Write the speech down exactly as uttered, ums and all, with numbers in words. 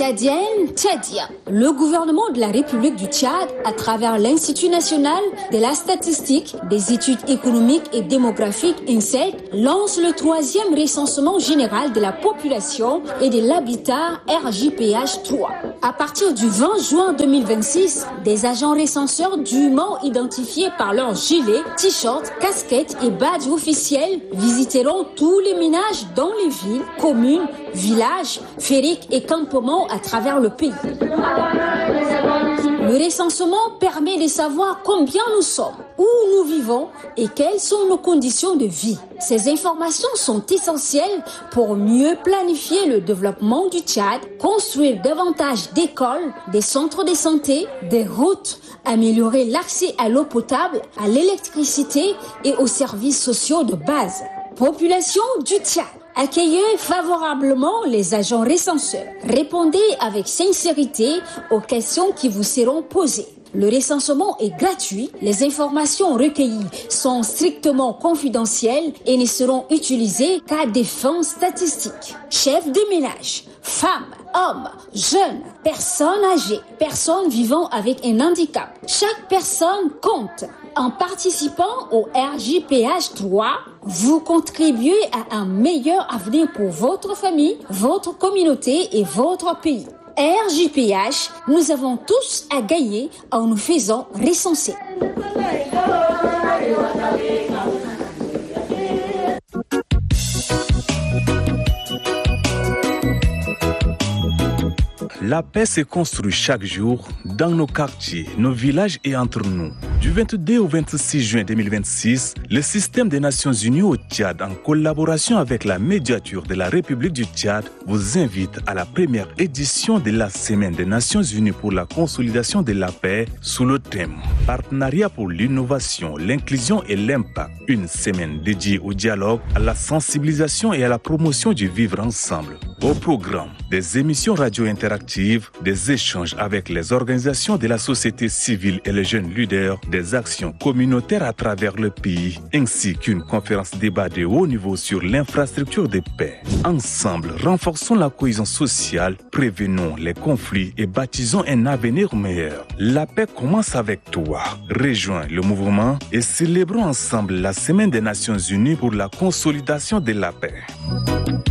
Tchadienne, Tchadien. Le gouvernement de la République du Tchad, à travers l'Institut national de la statistique, des études économiques et démographiques I N S E D, lance le troisième recensement général de la population et de l'habitat R J P H trois. À partir du vingt juin deux mille vingt-six, des agents recenseurs dûment identifiés par leurs gilets, t-shirts, casquettes et badges officiels visiteront tous les ménages dans les villes, communes, villages, fériques et campements à travers le pays. Le recensement permet de savoir combien nous sommes, où nous vivons et quelles sont nos conditions de vie. Ces informations sont essentielles pour mieux planifier le développement du Tchad, construire davantage d'écoles, des centres de santé, des routes, améliorer l'accès à l'eau potable, à l'électricité et aux services sociaux de base. Population du Tchad. Accueillez favorablement les agents recenseurs. Répondez avec sincérité aux questions qui vous seront posées. Le recensement est gratuit. Les informations recueillies sont strictement confidentielles et ne seront utilisées qu'à des fins statistiques. Chefs de ménage, femmes, hommes, jeunes, personnes âgées, personnes vivant avec un handicap. Chaque personne compte. En participant au R J P H trois, vous contribuez à un meilleur avenir pour votre famille, votre communauté et votre pays. R J P H, nous avons tous à gagner en nous faisant recenser. La paix se construit chaque jour dans nos quartiers, nos villages et entre nous. Du vingt-deux au vingt-six juin deux mille vingt-six, le système des Nations Unies au Tchad, en collaboration avec la médiature de la République du Tchad, vous invite à la première édition de la Semaine des Nations Unies pour la consolidation de la paix sous le thème « Partenariat pour l'innovation, l'inclusion et l'impact ». Une semaine dédiée au dialogue, à la sensibilisation et à la promotion du vivre ensemble. Au programme, des émissions radio interactives, des échanges avec les organisations de la société civile et les jeunes leaders, des actions communautaires à travers le pays, ainsi qu'une conférence débat de haut niveau sur l'infrastructure de paix. Ensemble, renforçons la cohésion sociale, prévenons les conflits et bâtissons un avenir meilleur. La paix commence avec toi. Rejoins le mouvement et célébrons ensemble la Semaine des Nations Unies pour la consolidation de la paix.